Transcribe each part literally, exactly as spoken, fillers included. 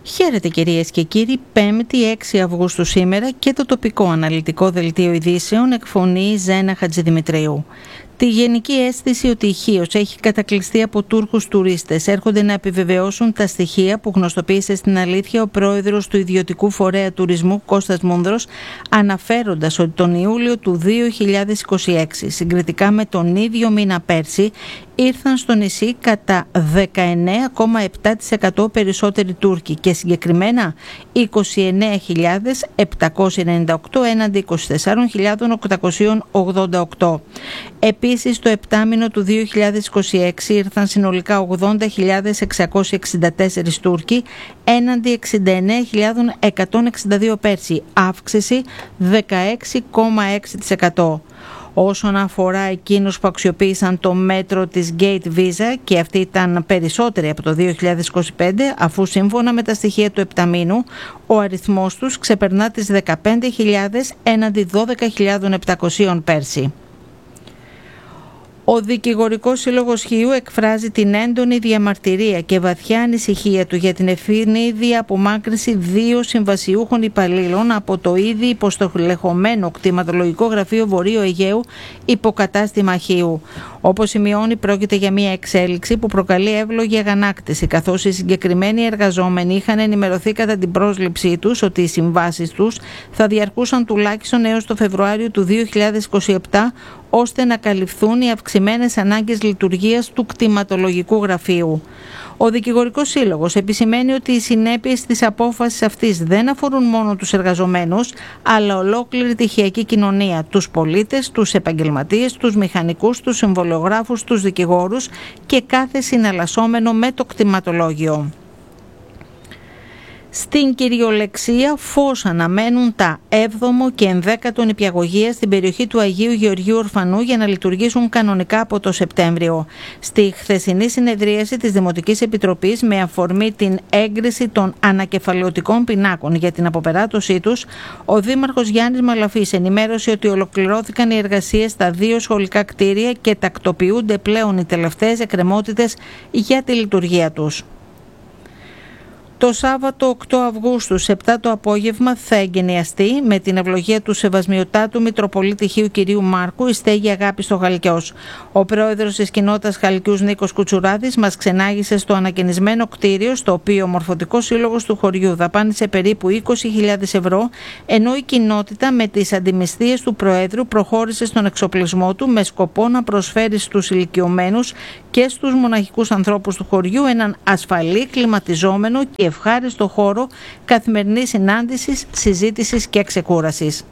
Χαίρετε κυρίες και κύριοι, πέμπτη έξι Αυγούστου σήμερα και το τοπικό αναλυτικό δελτίο ειδήσεων εκφωνεί Ζένα Χατζηδημητρίου. Τη γενική αίσθηση ότι η Χίος έχει κατακλειστεί από Τούρκους τουρίστες έρχονται να επιβεβαιώσουν τα στοιχεία που γνωστοποίησε στην Αλήθεια ο πρόεδρος του ιδιωτικού φορέα τουρισμού Κώστας Μούνδρος, αναφέροντας ότι τον Ιούλιο του δύο χιλιάδες είκοσι έξι, συγκριτικά με τον ίδιο μήνα πέρσι, ήρθαν στο νησί κατά δεκαεννέα κόμμα επτά τοις εκατό περισσότεροι Τούρκοι και συγκεκριμένα είκοσι εννέα χιλιάδες επτακόσιοι ενενήντα οκτώ έναντι είκοσι τέσσερις χιλιάδες οκτακόσιοι ογδόντα οκτώ. Επίσης, το επτάμηνο του δύο χιλιάδες είκοσι έξι ήρθαν συνολικά ογδόντα χιλιάδες εξακόσιοι εξήντα τέσσερις Τούρκοι έναντι εξήντα εννέα χιλιάδες εκατόν εξήντα δύο πέρσι, αύξηση δεκαέξι κόμμα έξι τοις εκατό. Όσον αφορά εκείνους που αξιοποίησαν το μέτρο της Gate Visa, και αυτοί ήταν περισσότεροι από το δύο χιλιάδες είκοσι πέντε, αφού σύμφωνα με τα στοιχεία του επταμήνου ο αριθμός τους ξεπερνά τις δεκαπέντε χιλιάδες έναντι δώδεκα χιλιάδες επτακόσια πέρσι. Ο Δικηγορικός Σύλλογος Χίου εκφράζει την έντονη διαμαρτυρία και βαθιά ανησυχία του για την ευθύνη απομάκρυνση δύο συμβασιούχων υπαλλήλων από το ήδη υποστοχλεχωμένο κτηματολογικό γραφείο Βορείου Αιγαίου υποκατάστημα Χίου. Όπως σημειώνει, πρόκειται για μια εξέλιξη που προκαλεί εύλογη αγανάκτηση, καθώς οι συγκεκριμένοι εργαζόμενοι είχαν ενημερωθεί κατά την πρόσληψή τους ότι οι συμβάσεις τους θα διαρκούσαν τουλάχιστον έως το Φεβρουάριο του δύο χιλιάδες είκοσι επτά, ώστε να καλυφθούν οι αυξημένες ανάγκες λειτουργίας του κτηματολογικού γραφείου. Ο Δικηγορικός Σύλλογος επισημαίνει ότι οι συνέπειες της απόφασης αυτής δεν αφορούν μόνο τους εργαζομένους, αλλά ολόκληρη τη χειακή κοινωνία, τους πολίτες, τους επαγγελματίες, τους μηχανικούς, τους συμβολιογράφους, τους δικηγόρους και κάθε συναλλασσόμενο με το κτηματολόγιο. Στην κυριολεξία φως αναμένουν τα έβδομο και ενδέκατο νηπιαγωγεία στην περιοχή του Αγίου Γεωργίου Ορφανού για να λειτουργήσουν κανονικά από το Σεπτέμβριο. Στη χθεσινή συνεδρίαση της Δημοτικής Επιτροπής, με αφορμή την έγκριση των ανακεφαλαιωτικών πινάκων για την αποπεράτωσή τους, ο Δήμαρχος Γιάννης Μαλαφής ενημέρωσε ότι ολοκληρώθηκαν οι εργασίες στα δύο σχολικά κτίρια και τακτοποιούνται πλέον οι τελευταίες εκκρεμότητες για τη λειτουργία τους. Το Σάββατο οκτώ Αυγούστου, σε επτά το απόγευμα, θα εγκαινιαστεί με την ευλογία του Σεβασμιωτάτου Μητροπολίτη Χίου κυρίου Μάρκου η στέγη Αγάπη στο Χαλκιός. Ο πρόεδρος της κοινότητας Χαλκιούς Νίκος Κουτσουράδης μας ξενάγησε στο ανακαινισμένο κτίριο, στο οποίο ο Μορφωτικός Σύλλογος του χωριού δαπάνησε περίπου είκοσι χιλιάδες ευρώ, ενώ η κοινότητα με τις αντιμισθίες του Προέδρου προχώρησε στον εξοπλισμό του με σκοπό να προσφέρει στους ηλικιωμένους και στους μοναχικούς ανθρώπους του χωριού έναν ασφαλή, κλιματιζόμενο και ευχάριστο χώρο καθημερινής συνάντησης, συζήτησης και ξεκούρασης.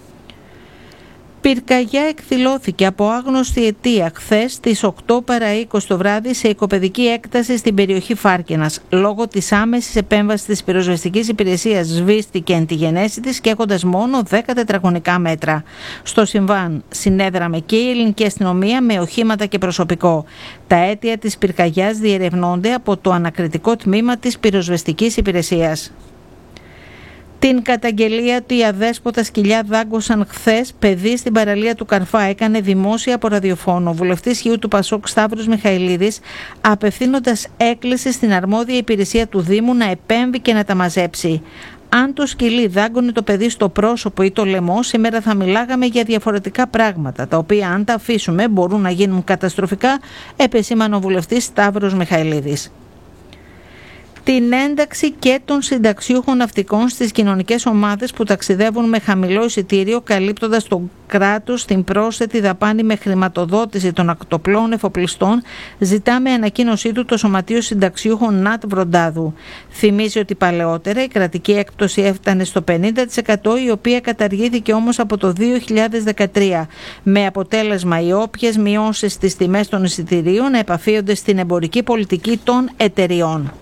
Πυρκαγιά εκδηλώθηκε από άγνωστη αιτία χθες στις οκτώ παρά είκοσι το βράδυ σε οικοπεδική έκταση στην περιοχή Φάρκαινας. Λόγω της άμεσης επέμβασης της πυροσβεστικής υπηρεσίας σβήστηκε τη γενέση της και έχοντας μόνο δέκα τετραγωνικά μέτρα. Στο συμβάν συνέδραμε και η ελληνική αστυνομία με οχήματα και προσωπικό. Τα αίτια της πυρκαγιάς διερευνώνται από το ανακριτικό τμήμα της πυροσβεστικής υπηρεσίας. Την καταγγελία ότι οι αδέσποτα σκυλιά δάγκωσαν χθες παιδί στην παραλία του Καρφά έκανε δημόσια από ραδιοφώνο ο βουλευτής Χίου του Πασόκ Σταύρος Μιχαηλίδης, απευθύνοντας έκκληση στην αρμόδια υπηρεσία του Δήμου να επέμβει και να τα μαζέψει. Αν το σκυλί δάγκωνε το παιδί στο πρόσωπο ή το λαιμό, σήμερα θα μιλάγαμε για διαφορετικά πράγματα, τα οποία αν τα αφήσουμε μπορούν να γίνουν καταστροφικά, επεσήμανε ο βουλευτής Σταύρος Μιχαηλίδης. Την ένταξη και των συνταξιούχων ναυτικών στις κοινωνικές ομάδες που ταξιδεύουν με χαμηλό εισιτήριο, καλύπτοντας το κράτος την πρόσθετη δαπάνη με χρηματοδότηση των ακτοπλών εφοπλιστών, ζητά με ανακοίνωσή του το Σωματείο Συνταξιούχων ΝΑΤ Βροντάδου. Θυμίζει ότι παλαιότερα η κρατική έκπτωση έφτανε στο πενήντα τοις εκατό, η οποία καταργήθηκε όμως από το δύο χιλιάδες δεκατρία, με αποτέλεσμα οι όποιες μειώσεις στις τιμές των εισιτηρίων να επαφίονται στην εμπορική πολιτική των εταιριών.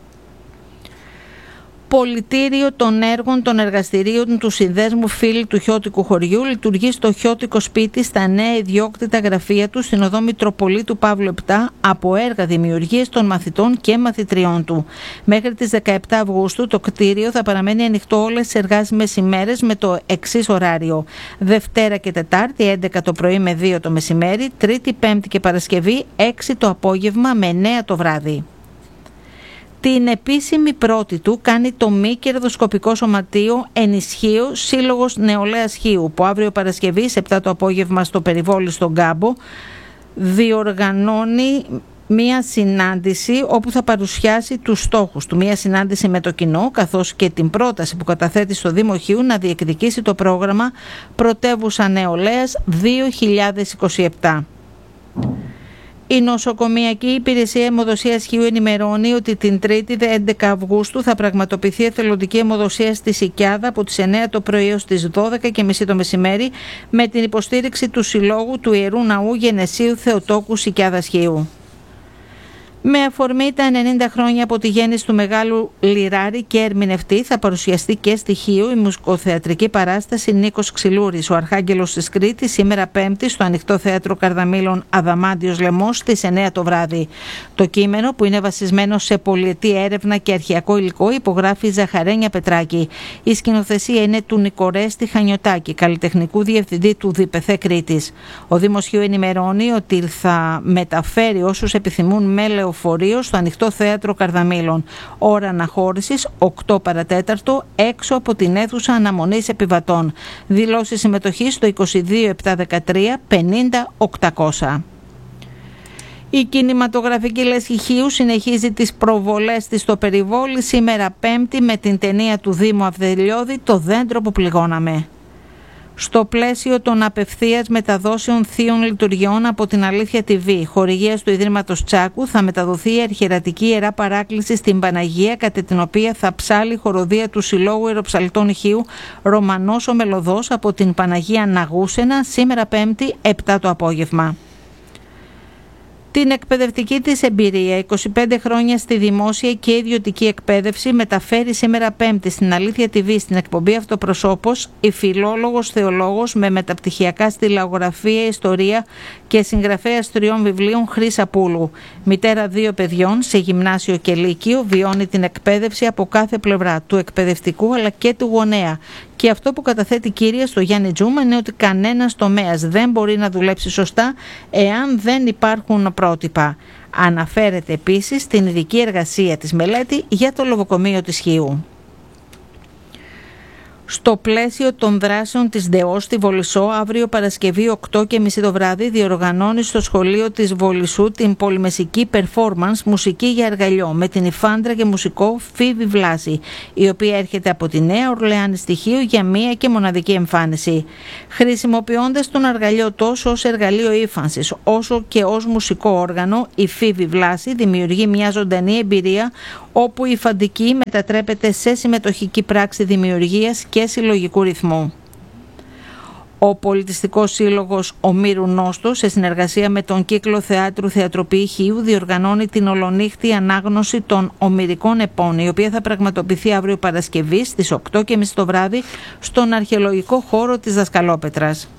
Πολιτήριο των έργων των εργαστηρίων του Συνδέσμου Φίλοι του Χιώτικου Χωριού λειτουργεί στο Χιώτικο Σπίτι στα νέα ιδιόκτητα γραφεία του στην οδό Μητροπολίτου Παύλου επτά από έργα δημιουργίας των μαθητών και μαθητριών του. Μέχρι τις δεκαεπτά Αυγούστου το κτίριο θα παραμένει ανοιχτό όλες τις εργάσιμες ημέρες με το εξής ωράριο: Δευτέρα και Τετάρτη έντεκα το πρωί με δύο το μεσημέρι, Τρίτη, Πέμπτη και Παρασκευή έξι το απόγευμα με εννέα το βράδυ. Την επίσημη πρώτη του κάνει το μη κερδοσκοπικό σωματείο Ενισχύω Σύλλογος Νεολαίας Χίου, που αύριο Παρασκευή σε επτά το απόγευμα στο Περιβόλι στον Κάμπο διοργανώνει μία συνάντηση όπου θα παρουσιάσει τους στόχους του. Μία συνάντηση με το κοινό, καθώς και την πρόταση που καταθέτει στο Δήμο Χίου να διεκδικήσει το πρόγραμμα Πρωτεύουσα Νεολαίας δύο χιλιάδες είκοσι επτά. Η Νοσοκομιακή Υπηρεσία Αιμοδοσίας Χίου ενημερώνει ότι την Τρίτη έντεκα Αυγούστου θα πραγματοποιηθεί εθελοντική αιμοδοσία στη Σικιάδα από τις εννέα το πρωί έως τις δώδεκα και μισή το μεσημέρι με την υποστήριξη του Συλλόγου του Ιερού Ναού Γενεσίου Θεοτόκου Σικιάδας Χίου. Με αφορμή τα ενενήντα χρόνια από τη γέννηση του μεγάλου λιράρη και ερμηνευτή, θα παρουσιαστεί και στη Χίου η μουσικοθεατρική παράσταση Νίκος Ξυλούρης, ο Αρχάγγελος της Κρήτης, σήμερα Πέμπτη στο Ανοιχτό Θέατρο Καρδαμήλων Αδαμάντιος Λεμός στις εννέα το βράδυ. Το κείμενο, που είναι βασισμένο σε πολυετή έρευνα και αρχαιακό υλικό, υπογράφει Ζαχαρένια Πετράκη. Η σκηνοθεσία είναι του Νικορέστη Χανιωτάκη, καλλιτεχνικού διευθυντή του ΔΠΘ Κρήτης. Ο Δήμος Χίου ενημερώνει ότι θα μεταφέρει όσους επιθυμούν με λεωφορείο στο Ανοιχτό Θέατρο Καρδαμήλων. Ώρα αναχώρησης οκτώ παρατέταρτο έξω από την αίθουσα αναμονής επιβατών. Δηλώσει συμμετοχής στο είκοσι δύο επτακόσια δεκατρία πενήντα οκτακόσια. Η κινηματογραφική λέσχη Χίου συνεχίζει τις προβολές της στο Περιβόλι σήμερα Πέμπτη με την ταινία του Δήμου Αυδελιώδη «Το δέντρο που πληγώναμε». Στο πλαίσιο των απευθείας μεταδόσεων θείων λειτουργιών από την Αλήθεια τι βι, χορηγίας του Ιδρύματος Τσάκου, θα μεταδοθεί η αρχιερατική Ιερά Παράκληση στην Παναγία, κατά την οποία θα ψάλει η χοροδία του Συλλόγου Ιεροψαλτών Χίου Ρωμανός ο Μελωδός από την Παναγία Ναγούσενα, σήμερα Πέμπτη επτά το απόγευμα. Την εκπαιδευτική της εμπειρία, είκοσι πέντε χρόνια στη δημόσια και ιδιωτική εκπαίδευση, μεταφέρει σήμερα Πέμπτη στην Αλήθεια τι βι στην εκπομπή Αυτοπροσώπος η φιλόλογος θεολόγος με μεταπτυχιακά στη λαογραφία, ιστορία και συγγραφέας τριών βιβλίων Χρύσα Πούλου. Μητέρα δύο παιδιών σε γυμνάσιο και λύκειο, βιώνει την εκπαίδευση από κάθε πλευρά, του εκπαιδευτικού αλλά και του γονέα. Και αυτό που καταθέτει κύρια στο Γιάννη Τζούμα είναι ότι κανένας τομέας δεν μπορεί να δουλέψει σωστά εάν δεν υπάρχουν πρότυπα. Αναφέρεται επίσης στην ειδική εργασία της μελέτη για το λογοκομείο της Χίου. Στο πλαίσιο των δράσεων της ΔΕΟ στη Βολισσό, αύριο Παρασκευή οκτώ και μισή το βράδυ διοργανώνει στο σχολείο της Βολισσού την πολυμεσική performance μουσική για αργαλιό με την υφάντρα και μουσικό Φίβη Βλάση, η οποία έρχεται από τη Νέα Ορλεάνη στοιχείο για μία και μοναδική εμφάνιση. Χρησιμοποιώντας τον αργαλιό τόσο ως εργαλείο ύφανσης όσο και ως μουσικό όργανο, η Φίβη Βλάση δημιουργεί μια ζωντανή εμπειρία όπου η φαντική μετατρέπεται σε συμμετοχική πράξη δημιουργίας και συλλογικού ρυθμού. Ο Πολιτιστικός Σύλλογος Ομήρου Νόστο, σε συνεργασία με τον Κύκλο Θεάτρου Θεατροποιή Χίου, διοργανώνει την ολονύχτη ανάγνωση των Ομηρικών Επών, η οποία θα πραγματοποιηθεί αύριο Παρασκευή στις οκτώ και μισή το βράδυ στον αρχαιολογικό χώρο της Δασκαλόπετρας.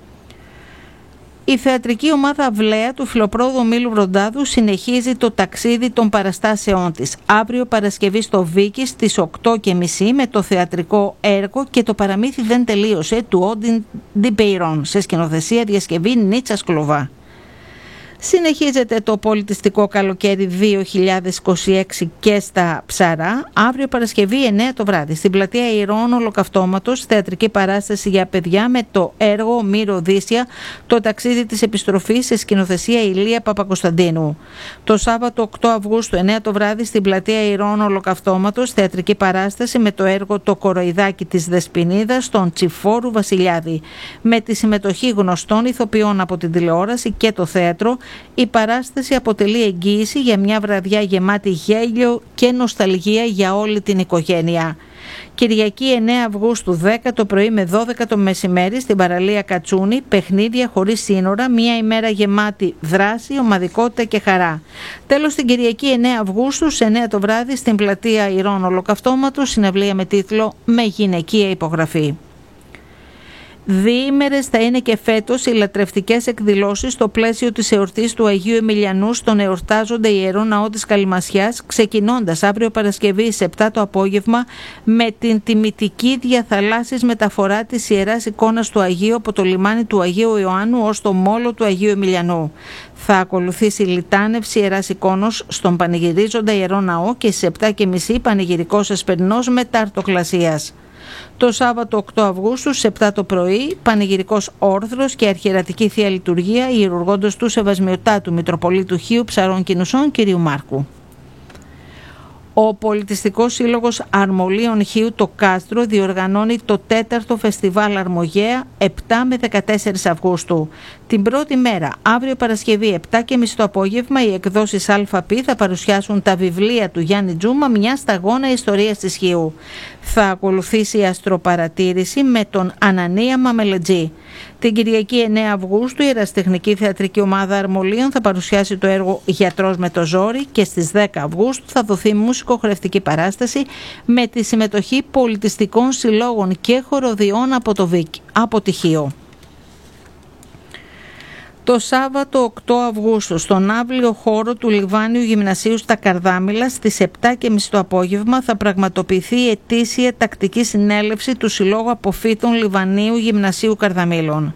Η θεατρική ομάδα Βλέα του Φιλοπρόδου Μήλου Βροντάδου συνεχίζει το ταξίδι των παραστάσεών της. Αύριο Παρασκευή στο Βίκη στις οκτώ και μισή με το θεατρικό έργο «Και το παραμύθι δεν τελείωσε» του Όντιν Ντιμπεϊρόν, σε σκηνοθεσία διασκευή Νίτσας Κλωβά. Συνεχίζεται το πολιτιστικό καλοκαίρι δύο χιλιάδες είκοσι έξι και στα Ψαρά, αύριο Παρασκευή εννέα το βράδυ, στην πλατεία Ηρών Ολοκαυτώματος, θεατρική παράσταση για παιδιά με το έργο Μύρο Οδύσσια, το ταξίδι της επιστροφής, σε σκηνοθεσία Ηλία Παπακοσταντίνου. Το Σάββατο οκτώ Αυγούστου εννέα το βράδυ, στην πλατεία Ηρών Ολοκαυτώματος, θεατρική παράσταση με το έργο Το Κοροϊδάκι της Δεσποινίδας, των Τσιφόρου Βασιλιάδη, με τη συμμετοχή γνωστών ηθοποιών από την τηλεόραση και το θέατρο. Η παράσταση αποτελεί εγγύηση για μια βραδιά γεμάτη γέλιο και νοσταλγία για όλη την οικογένεια. Κυριακή εννέα Αυγούστου δέκα το πρωί με δώδεκα το μεσημέρι στην παραλία Κατσούνη, παιχνίδια χωρίς σύνορα, μια ημέρα γεμάτη δράση, ομαδικότητα και χαρά. Τέλος, την Κυριακή εννέα Αυγούστου σε εννέα το βράδυ στην πλατεία Ηρών Ολοκαυτώματος, συναυλία με τίτλο «Με γυναικεία υπογραφή». Διήμερες θα είναι και φέτος οι λατρευτικές εκδηλώσεις στο πλαίσιο της εορτής του Αγίου Εμιλιανού στον εορτάζοντα Ιερό Ναό της Καλυμασιάς, ξεκινώντας αύριο Παρασκευή στις επτά το απόγευμα με την τιμητική διαθαλάσσης μεταφορά της Ιεράς Εικόνας του Αγίου από το λιμάνι του Αγίου Ιωάννου ως το μόλο του Αγίου Εμιλιανού. Θα ακολουθήσει λιτάνευση Ιεράς Εικόνος στον πανηγυρίζοντα Ιερό Ναό και στις επτά και μισή πανηγυρικός εσπερινός μεταρτοκλασίας. Το Σάββατο οκτώ Αυγούστου στις επτά το πρωί, πανηγυρικός όρθρος και αρχιερατική Θεία Λειτουργία ιερουργώντος του Σεβασμιωτάτου Μητροπολίτου Χίου Ψαρών Κινουσών κ. Μάρκου. Ο Πολιτιστικός Σύλλογος Αρμολίων Χίου το Κάστρο διοργανώνει το τέταρτο Φεστιβάλ Αρμογέα επτά με δεκατέσσερις Αυγούστου. Την πρώτη μέρα, αύριο Παρασκευή επτά και μισή το απόγευμα, οι εκδόσεις ΑΠ θα παρουσιάσουν τα βιβλία του Γιάννη Τζούμα, μια σταγόνα ιστορίας της Χίου. Θα ακολουθήσει η αστροπαρατήρηση με τον Ανανία Μαμελετζή. Την Κυριακή εννέα Αυγούστου η Ερασιτεχνική Θεατρική Ομάδα Αρμολίων θα παρουσιάσει το έργο «Γιατρός με το ζόρι» και στις δέκα Αυγούστου θα δοθεί μουσικοχορευτική παράσταση με τη συμμετοχή πολιτιστικών συλλόγων και χοροδιών από το ΒΙΚ, από τη Χίο. Το Σάββατο οκτώ Αυγούστου στον αύλιο χώρο του Λιβάνιου Γυμνασίου στα Καρδάμηλα στις επτά και μισή το απόγευμα θα πραγματοποιηθεί η ετήσια τακτική συνέλευση του Συλλόγου Αποφύτων Λιβανίου Γυμνασίου Καρδαμήλων.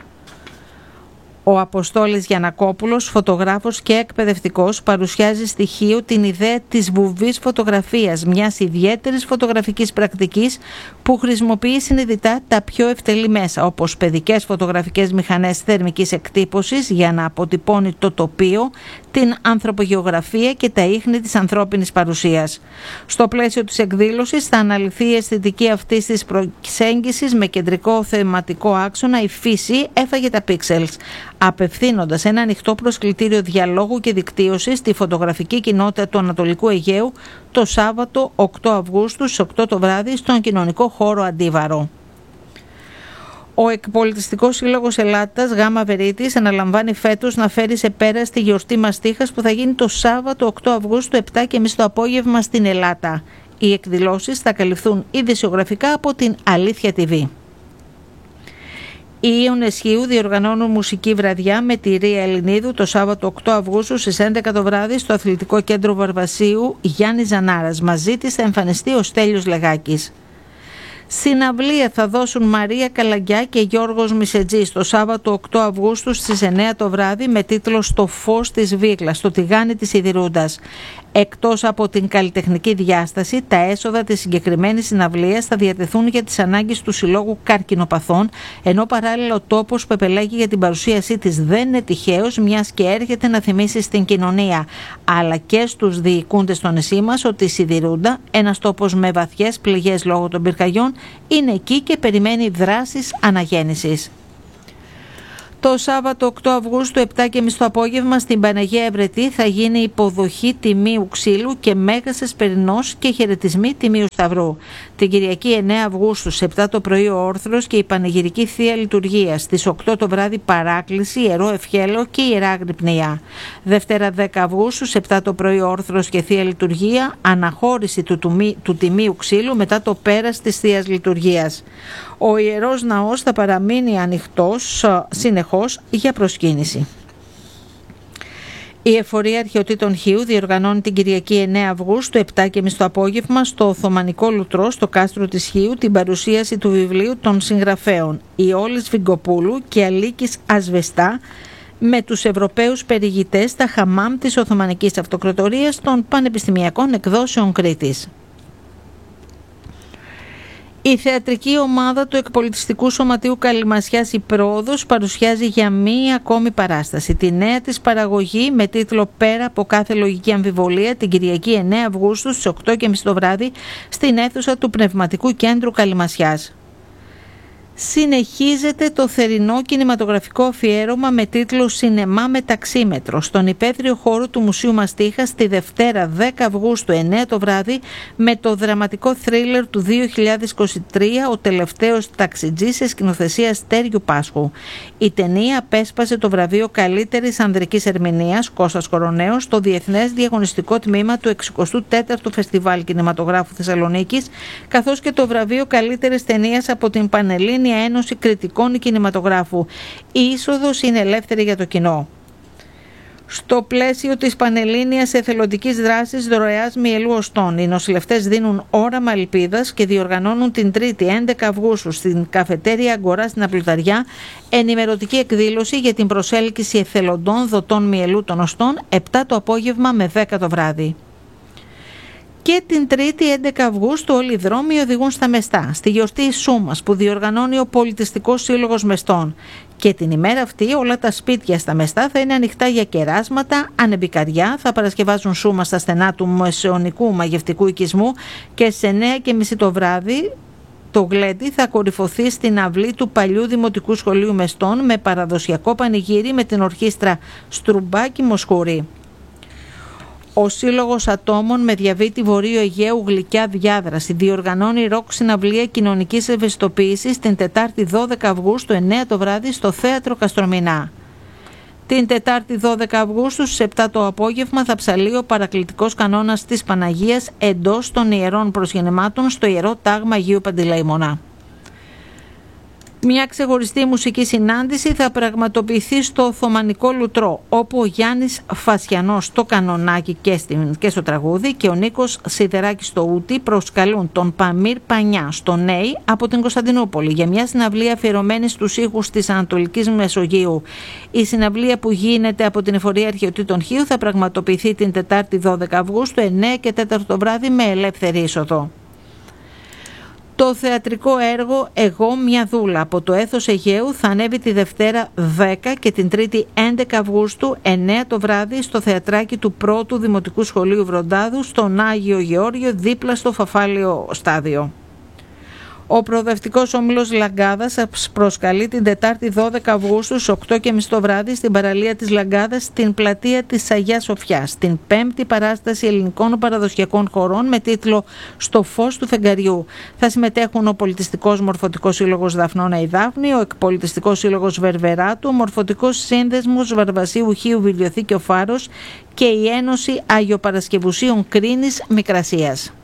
Ο Αποστόλης Γιαννακόπουλος, φωτογράφος και εκπαιδευτικός, παρουσιάζει στοιχείο την ιδέα της βουβής φωτογραφίας, μιας ιδιαίτερης φωτογραφικής πρακτικής που χρησιμοποιεί συνειδητά τα πιο ευτελή μέσα, όπως παιδικές φωτογραφικές μηχανές θερμικής εκτύπωσης για να αποτυπώνει το τοπίο, την ανθρωπογεωγραφία και τα ίχνη της ανθρώπινης παρουσίας. Στο πλαίσιο της εκδήλωσης θα αναλυθεί η αισθητική αυτής της προσέγγισης με κεντρικό θεματικό άξονα «Η φύση έφαγε τα πίξελς», απευθύνοντας ένα ανοιχτό προσκλητήριο διαλόγου και δικτύωσης στη φωτογραφική κοινότητα του Ανατολικού Αιγαίου το Σάββατο οκτώ Αυγούστου στις οκτώ το βράδυ στον κοινωνικό χώρο Αντίβαρο. Ο Εκπολιτιστικός Σύλλογος Ελλάτας Γάμα Βερίτης αναλαμβάνει φέτος να φέρει σε πέρα στη γιορτή μαστίχας που θα γίνει το Σάββατο οκτώ Αυγούστου επτά και μισή το απόγευμα στην Ελλάδα. Οι εκδηλώσεις θα καλυφθούν ειδησιογραφικά από την Αλήθεια τι βι. Οι Ίωνες Χίου διοργανώνουν μουσική βραδιά με τη Ρία Ελληνίδου το Σάββατο οκτώ Αυγούστου στις έντεκα το βράδυ στο Αθλητικό Κέντρο Βαρβασίου Γιάννη Ζανάρας. Μαζί της θα εμφανιστεί ο Στέλιος Λεγάκης. Συναυλία θα δώσουν Μαρία Καλαγκιά και Γιώργος Μισετζής το Σάββατο οκτώ Αυγούστου στις εννέα το βράδυ με τίτλο «Στο φως της Βίκλας», στο τηγάνι της Σιδηρούντας. Εκτός από την καλλιτεχνική διάσταση, τα έσοδα της συγκεκριμένης συναυλίας θα διατεθούν για τις ανάγκες του Συλλόγου Καρκινοπαθών, ενώ παράλληλα ο τόπος που επελέγει για την παρουσίασή της δεν είναι τυχαίος, μιας και έρχεται να θυμίσει στην κοινωνία, αλλά και στους διοικούντες στο νησί μας, ότι η Σιδηρούντα, ένας τόπος με βαθιές πληγές λόγω των πυρκαγιών, είναι εκεί και περιμένει δράσεις αναγέννησης. Το Σάββατο οκτώ Αυγούστου επτά και μισή το απόγευμα στην Παναγία Ευρετή θα γίνει υποδοχή Τιμίου Ξύλου και Μέγας Εσπερινός και χαιρετισμοί Τιμίου Σταυρού. Την Κυριακή εννέα Αυγούστου στις επτά το πρωί ο Όρθρος και η Πανηγυρική Θεία Λειτουργία. Στις οκτώ το βράδυ παράκληση, Ιερό Ευχέλαιο και Ιερά Αγρυπνία. Δευτέρα δέκα Αυγούστου στις επτά το πρωί ο Όρθρος και Θεία Λειτουργία, αναχώρηση του, του, του Τιμίου Ξύλου μετά το πέρας της Θείας Λειτουργίας. Ο Ιερός Ναός θα παραμείνει ανοιχτός συνεχώς για προσκύνηση. Η Εφορία Αρχαιοτήτων Χίου διοργανώνει την Κυριακή εννέα Αυγούστου επτά και μισή το απόγευμα στο Οθωμανικό Λουτρό στο κάστρο της Χίου την παρουσίαση του βιβλίου των συγγραφέων Ιόλης Βιγκοπούλου και Αλίκης Ασβεστά με τους Ευρωπαίους περιηγητές στα χαμάμ της Οθωμανικής Αυτοκρατορίας των Πανεπιστημιακών Εκδόσεων Κρήτης. Η θεατρική ομάδα του Εκπολιτιστικού Σωματείου Καλυμασιάς η Πρόοδος παρουσιάζει για μία ακόμη παράσταση τη νέα της παραγωγή με τίτλο «Πέρα από κάθε λογική αμφιβολία» την Κυριακή εννέα Αυγούστου στις οκτώ και μισή το βράδυ στην αίθουσα του Πνευματικού Κέντρου Καλυμασιάς. Συνεχίζεται το θερινό κινηματογραφικό αφιέρωμα με τίτλο «Σινεμά με ταξίμετρο» στον υπαίθριο χώρο του Μουσείου Μαστίχας τη Δευτέρα δέκα Αυγούστου εννέα το βράδυ με το δραματικό θρίλερ του δύο χιλιάδες είκοσι τρία «Ο τελευταίος ταξιτζής» σε σκηνοθεσία Στέριου Πάσχου. Η ταινία απέσπασε το βραβείο καλύτερης ανδρικής ερμηνείας Κώστας Κοροναίος στο Διεθνές Διαγωνιστικό Τμήμα του εξηκοστού τέταρτου Φεστιβάλ Κινηματογράφου Θεσσαλονίκης, καθώς και το βραβείο καλύτερης ταινίας από την Πανελλήνια Παγκόσμια Ένωση Κριτικών Κινηματογράφου. Η είσοδος είναι ελεύθερη για το κοινό. Στο πλαίσιο της Πανελλήνιας Εθελοντικής Δράσης Δωρεάς Μυελού Οστών, οι νοσηλευτές δίνουν όραμα ελπίδας και διοργανώνουν την Τρίτη έντεκα Αυγούστου στην Καφετέρια Αγκορά στην Απλουταριά ενημερωτική εκδήλωση για την προσέλκυση εθελοντών δοτών μυελού των οστών, επτά το απόγευμα με δέκα το βράδυ. Και την Τρίτη έντεκα Αυγούστου όλοι οι δρόμοι οδηγούν στα Μεστά, στη γιορτή Σούμας που διοργανώνει ο Πολιτιστικός Σύλλογος Μεστών. Και την ημέρα αυτή όλα τα σπίτια στα Μεστά θα είναι ανοιχτά για κεράσματα, ανεμπικαριά, θα παρασκευάζουν σούμα στα στενά του μεσαιωνικού μαγευτικού οικισμού και σε εννέα και μισή το βράδυ το γλέντι θα κορυφωθεί στην αυλή του παλιού Δημοτικού Σχολείου Μεστών με παραδοσιακό πανηγύρι με την ορχήστρα Στρουμπάκη Μοσχούρη. Ο Σύλλογος Ατόμων με διαβήτη Βορείου Αιγαίου Γλυκιά Διάδραση διοργανώνει ροκ συναυλία κοινωνικής ευαισθητοποίησης την Τετάρτη δώδεκα Αυγούστου εννέα το βράδυ στο Θέατρο Καστρομηνά. Την Τετάρτη δώδεκα Αυγούστου στις επτά το απόγευμα θα ψαλεί ο παρακλητικός κανόνας της Παναγίας εντός των ιερών προσγεννημάτων στο Ιερό Τάγμα Αγίου Παντελεήμωνα. Μια ξεχωριστή μουσική συνάντηση θα πραγματοποιηθεί στο Οθωμανικό Λουτρό, όπου ο Γιάννης Φασιανός στο κανονάκι και, στην, και στο τραγούδι και ο Νίκος Σιδεράκης στο ούτι προσκαλούν τον Παμίρ Πανιά στο Νέι από την Κωνσταντινούπολη για μια συναυλία αφιερωμένη στους ήχους της Ανατολικής Μεσογείου. Η συναυλία που γίνεται από την Εφορία Αρχαιοτήτων Χίου θα πραγματοποιηθεί την Τετάρτη δώδεκα Αυγούστου εννέα και τέσσερα το βράδυ με ελεύθερη είσοδο. Το θεατρικό έργο «Εγώ μια δούλα» από το Έθος Αιγαίου θα ανέβει τη Δευτέρα δέκα και την Τρίτη έντεκα Αυγούστου εννέα το βράδυ στο θεατράκι του Πρώτου Δημοτικού Σχολείου Βροντάδου στον Άγιο Γεώργιο δίπλα στο Φαφάλιο Στάδιο. Ο προοδευτικός όμιλος Λαγκάδας προσκαλεί την Τετάρτη δώδεκα Αυγούστου στις οκτώ και μισή το βράδυ στην παραλία της Λαγκάδας στην πλατεία της Αγιάς Σοφιάς, την πέμπτη παράσταση ελληνικών παραδοσιακών χορών με τίτλο «Στο φως του φεγγαριού». Θα συμμετέχουν ο Πολιτιστικός Μορφωτικός Σύλλογος Δαφνώνα η Δάφνη, ο Εκπολιτιστικός Σύλλογος Βερβεράτου, ο Μορφωτικός Σύνδεσμος Βαρβασίου Χίου Βιβλιοθήκη ο Φάρος και η Ένωση Αγιοπαρασκευουσίων Κρίνης Μικρασίας.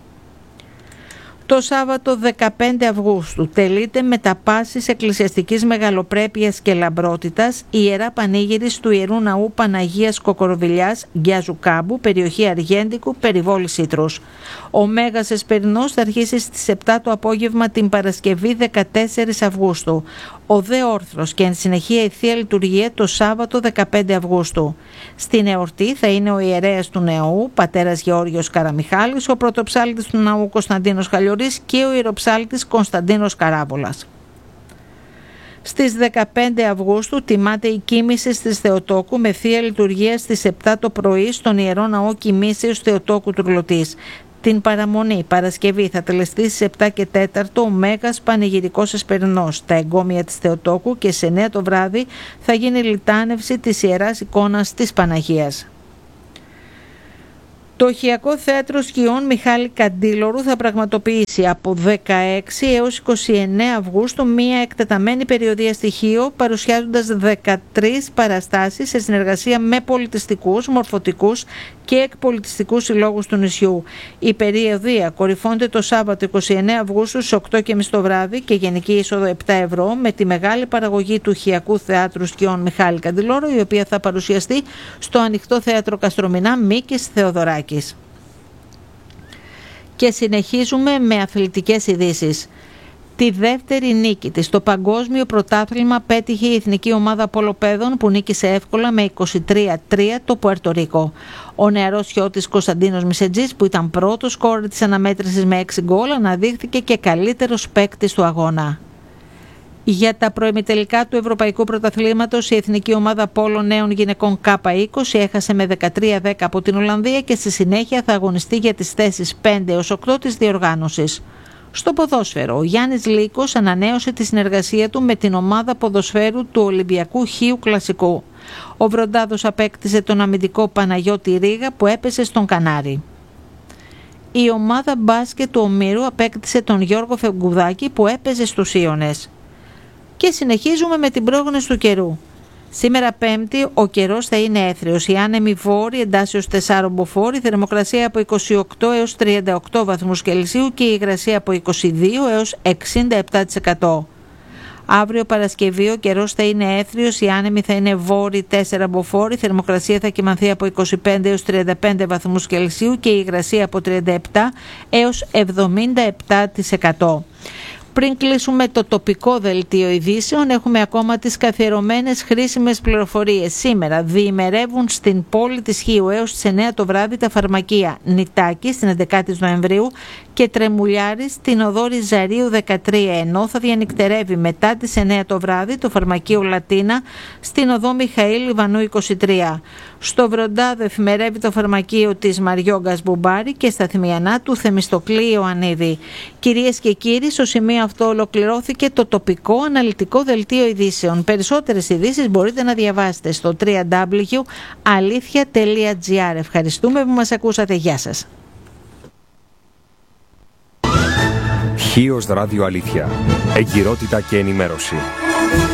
Το Σάββατο δεκαπέντε Αυγούστου τελείται με τα πάσης εκκλησιαστικής μεγαλοπρέπειας και λαμπρότητας η Ιερά Πανήγυρης του Ιερού Ναού Παναγίας Κοκοροβιλιάς Γκιάζου Κάμπου, περιοχή Αργέντικου, περιβόλη Σίτρους. Ο Μέγας Εσπερινός θα αρχίσει στις επτά το απόγευμα την Παρασκευή δεκατέσσερις Αυγούστου. Ο Δε Όρθρος και εν συνεχεία η Θεία Λειτουργία το Σάββατο δεκαπέντε Αυγούστου. Στην εορτή θα είναι ο ιερέας του Νεού, πατέρας Γεώργιος Καραμιχάλης, ο πρωτοψάλτης του Ναού Κωνσταντίνος Χαλιορής και ο ιεροψάλτης Κωνσταντίνος Καράβολας. Στις δεκαπέντε Αυγούστου τιμάται η Κοίμηση της Θεοτόκου με Θεία Λειτουργία στις επτά το πρωί στον Ιερό Ναό Κοιμήσεως Θεοτόκου Τουρλωτής. Την παραμονή Παρασκευή θα τελεστεί στις επτά και τέσσερα ο Μέγας Πανηγυρικός Εσπερινός, τα εγκόμια της Θεοτόκου και σε εννέα το βράδυ θα γίνει λιτάνευση της Ιεράς Εικόνας της Παναγίας. Το Οχιακό Θέατρο Σκιών Μιχάλη Καντήλωρου θα πραγματοποιήσει από δεκαέξι έως είκοσι εννέα Αυγούστου μία εκτεταμένη περιοδία στοιχείο παρουσιάζοντας δεκατρείς παραστάσεις σε συνεργασία με πολιτιστικούς, μορφωτικούς και εκπολιτιστικούς συλλόγους του νησιού. Η περιοδία κορυφώνεται το Σάββατο είκοσι εννέα Αυγούστου στις οκτώ και μισή το βράδυ και γενική είσοδο επτά ευρώ με τη μεγάλη παραγωγή του Οχιακού Θεάτρου Σκιών Μιχάλη Καντήλωρου, η οποία θα παρουσιαστεί στο Ανοιχτό Θέατρο Καστρομηνά Μίκης Θεοδωράκης. Και συνεχίζουμε με αθλητικές ειδήσεις. Τη δεύτερη νίκη της στο Παγκόσμιο Πρωτάθλημα πέτυχε η Εθνική Ομάδα Πολοπαίδων που νίκησε εύκολα με είκοσι τρία τρία το Πουέρτο Ρίκο. Ο νεαρός χιώτης Κωνσταντίνος Μισετζής, που ήταν πρώτος σκόρερ της αναμέτρησης με έξι γκολ, αναδείχθηκε και καλύτερος παίκτης του αγώνα. Για τα προημιτελικά του Ευρωπαϊκού Πρωταθλήματος, η Εθνική Ομάδα Πόλο Νέων Γυναικών Κάπα είκοσι έχασε με δεκατρία δέκα από την Ολλανδία και στη συνέχεια θα αγωνιστεί για τις θέσεις πέντε έως οκτώ της διοργάνωσης. Στο ποδόσφαιρο, ο Γιάννης Λύκος ανανέωσε τη συνεργασία του με την ομάδα ποδοσφαίρου του Ολυμπιακού Χίου Κλασικού. Ο Βροντάδος απέκτησε τον αμυντικό Παναγιώτη Ρίγα που έπεσε στον Κανάρι. Η ομάδα μπάσκετ του Ομήρου απέκτησε τον Γιώργο Φεγγουδάκη που έπαιζε στους Ίωνες. Και συνεχίζουμε με την πρόγνωση του καιρού. Σήμερα Πέμπτη ο καιρός θα είναι έθριος. Η άνεμη βόρη εντάσσεως τεσσάρων μποφόρ, θερμοκρασία από είκοσι οκτώ έως τριάντα οκτώ βαθμούς Κελσίου και η υγρασία από είκοσι δύο έως εξήντα επτά τοις εκατό. Αύριο Παρασκευή ο καιρός θα είναι έθριος, οι άνεμοι θα είναι βόρειοι τέσσερα μποφόρ, η θερμοκρασία θα κυμανθεί από είκοσι πέντε έως τριάντα πέντε βαθμούς Κελσίου και η υγρασία από τριάντα επτά έως εβδομήντα επτά τοις εκατό. Πριν κλείσουμε το τοπικό δελτίο ειδήσεων, έχουμε ακόμα τις καθιερωμένες χρήσιμες πληροφορίες. Σήμερα διημερεύουν στην πόλη της Χίου έως τις εννέα το βράδυ τα φαρμακεία Νητάκη στην έντεκα Νοεμβρίου και Τρεμουλιάρη στην οδό Ριζαρίου δεκατρία, ενώ θα διανυκτερεύει μετά τις εννέα το βράδυ το φαρμακείο Λατίνα στην οδό Μιχαήλ Ιβανού είκοσι τρία. Στο Βροντάδο εφημερεύει το φαρμακείο της Μαριόγκας Μπουμπάρη και στα Θημιανά του Θεμιστοκλή Ιωαννίδη. Κυρίες και κύριοι, στο σημείο αυτό ολοκληρώθηκε το τοπικό αναλυτικό δελτίο ειδήσεων. Περισσότερες ειδήσεις μπορείτε να διαβάσετε στο double-u double-u double-u τελεία αλήθεια τελεία τζι άρ. Ευχαριστούμε που μας ακούσατε. Γεια σας. Χίος Ράδιο Αλήθεια. Εγκυρότητα και ενημέρωση.